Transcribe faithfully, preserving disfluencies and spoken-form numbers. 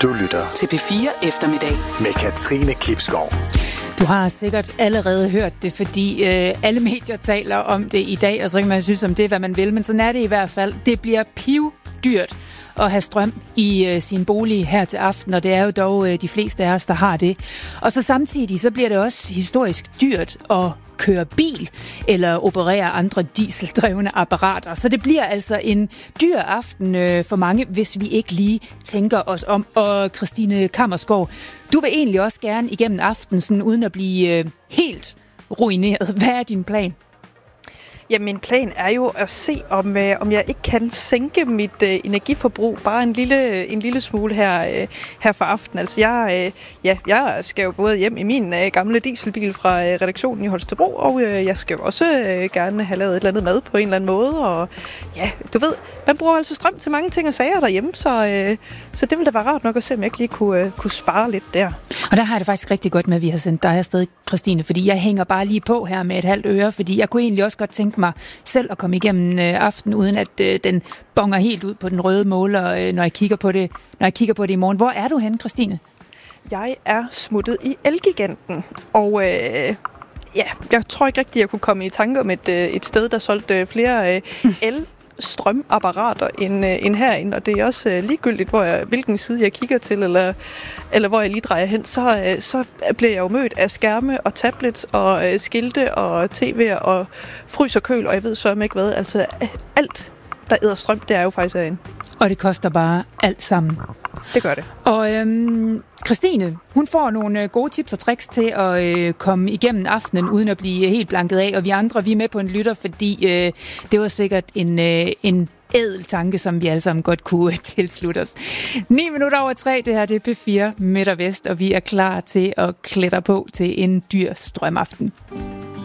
Du lytter til P fire Eftermiddag med Katrine Klipskov. Du har sikkert allerede hørt det, fordi øh, alle medier taler om det i dag, og så kan man synes om det, hvad man vil, men sådan er det i hvert fald. Det bliver pivdyrt at have strøm i øh, sin bolig her til aften, og det er jo dog øh, de fleste af os, der har det. Og så samtidig, så bliver det også historisk dyrt at køre bil eller operere andre dieseldrevne apparater. Så det bliver altså en dyr aften øh, for mange, hvis vi ikke lige tænker os om. Og Christine Kammersgaard, du vil egentlig også gerne igennem aftenen, sådan, uden at blive øh, helt ruineret. Hvad er din plan? Ja, min plan er jo at se, om, øh, om jeg ikke kan sænke mit øh, energiforbrug bare en lille, en lille smule her, øh, her for aften. Altså, jeg, øh, ja, jeg skal jo både hjem i min øh, gamle dieselbil fra øh, redaktionen i Holstebro, og øh, jeg skal jo også øh, gerne have lavet et eller andet mad på en eller anden måde. Og ja, du ved, man bruger altså strøm til mange ting og sager derhjemme, så, øh, så det ville da være rart nok at se, om jeg ikke lige kunne, øh, kunne spare lidt der. Og der har jeg det faktisk rigtig godt med, at vi har sendt dig afsted, Christine, fordi jeg hænger bare lige på her med et halvt øre, fordi jeg kunne egentlig også godt tænke mig selv at komme igennem øh, aftenen, uden at øh, den bonger helt ud på den røde måler, øh, når jeg kigger på det, når jeg kigger på det i morgen. Hvor er du henne, Christine? Jeg er smuttet i Elgiganten, og øh, ja, jeg tror ikke rigtigt, jeg kunne komme i tanke om et, øh, et sted, der solgte flere øh, el strømapparater end, øh, end herinde, og det er også øh, ligegyldigt, hvor jeg, hvilken side jeg kigger til, eller, eller hvor jeg lige drejer hen, så, øh, så bliver jeg jo mødt af skærme og tablets og øh, skilte og tv'er og frys og køl, og jeg ved så ikke hvad. Altså alt, der æder strøm, det er jo faktisk herinde. Og det koster bare alt sammen. Det gør det. Og øhm, Christine, hun får nogle gode tips og tricks til at øh, komme igennem aftenen, uden at blive helt blanket af. Og vi andre, vi er med på en lytter, fordi øh, det var sikkert en, øh, en ædel tanke, som vi alle sammen godt kunne tilslutte os. ni minutter over tre, det her det er P fire Midt og Vest, og vi er klar til at klætre på til en dyr strømaften.